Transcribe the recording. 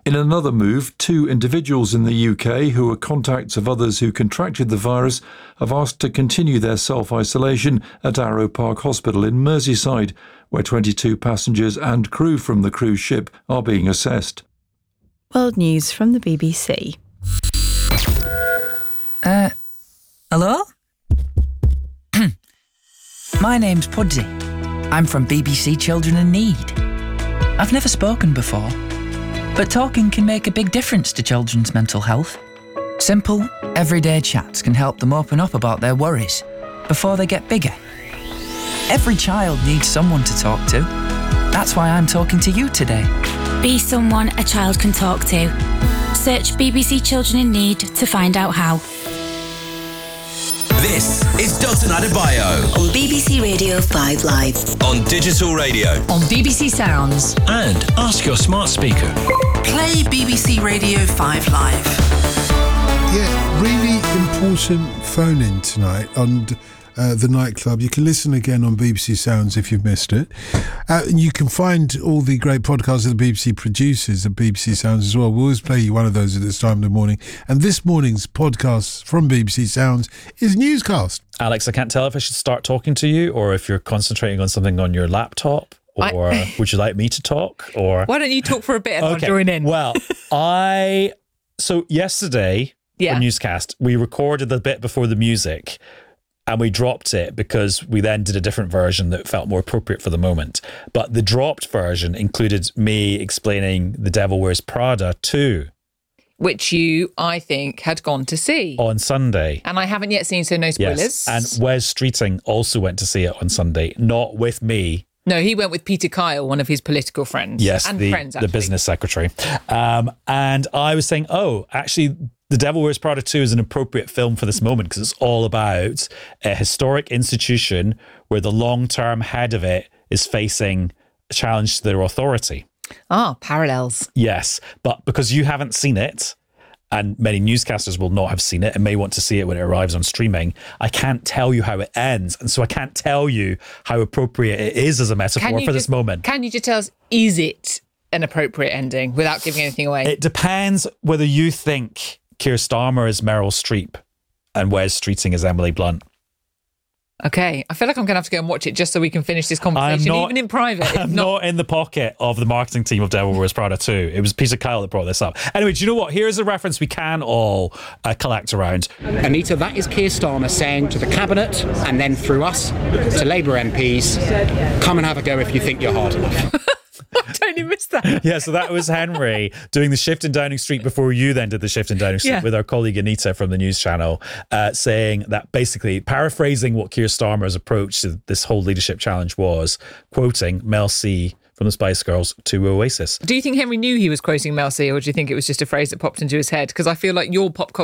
In another move, 2 individuals in the UK who are contacts of others who contracted the virus have asked to continue their self-isolation at Arrow Park Hospital in Merseyside, where 22 passengers and crew from the cruise ship are being assessed. World News from the BBC. Hello? My name's Pudsey. I'm from BBC Children in Need. I've never spoken before, but talking can make a big difference to children's mental health. Simple, everyday chats can help them open up about their worries before they get bigger. Every child needs someone to talk to. That's why I'm talking to you today. Be someone a child can talk to. Search BBC Children in Need to find out how. This is Dotun Adebayo on BBC Radio 5 Live, on digital radio, on BBC Sounds, and ask your smart speaker. Play BBC Radio 5 Live. Yeah, really important phone-in tonight on the nightclub. You can listen again on BBC Sounds if you've missed it. And you can find all the great podcasts of the BBC producers at BBC Sounds as well. We'll always play you one of those at this time in the morning. And this morning's podcast from BBC Sounds is Newscast. Alex, I can't tell if I should start talking to you or if you're concentrating on something on your laptop. Or would you like me to talk? Or why don't you talk for a bit and I'll join in? Well, so yesterday for Newscast, we recorded the bit before the music and we dropped it because we then did a different version that felt more appropriate for the moment. But the dropped version included me explaining The Devil Wears Prada 2. Which you, I think, had gone to see. On Sunday. And I haven't yet seen, so no spoilers. Yes. And Wes Streeting also went to see it on Sunday, not with me. No, he went with Peter Kyle, one of his political friends. Yes, and friends, the business secretary. And I was saying, actually, The Devil Wears Prada 2 is an appropriate film for this moment because it's all about a historic institution where the long-term head of it is facing a challenge to their authority. Parallels. Yes, but because you haven't seen it, and many newscasters will not have seen it and may want to see it when it arrives on streaming, I can't tell you how it ends. And so I can't tell you how appropriate it is as a metaphor for this moment. Can you just tell us, is it an appropriate ending without giving anything away? It depends whether you think Keir Starmer is Meryl Streep and Wes Streeting is Emily Blunt. Okay, I feel like I'm going to have to go and watch it just so we can finish this conversation, even in private. I'm not in the pocket of the marketing team of Devil Wears Prada 2. It was Peter Kyle that brought this up. Anyway, do you know what? Here's a reference we can all collect around. Anita, that is Keir Starmer saying to the Cabinet and then through us to Labour MPs, come and have a go if you think you're hard enough. I totally missed that. Yeah, so that was Henry doing the shift in Downing Street before you then did the shift in Downing Street with our colleague Anita from the news channel, saying that basically, paraphrasing what Keir Starmer's approach to this whole leadership challenge was, quoting Mel C from the Spice Girls to Oasis. Do you think Henry knew he was quoting Mel C, or do you think it was just a phrase that popped into his head? Because I feel like your pop culture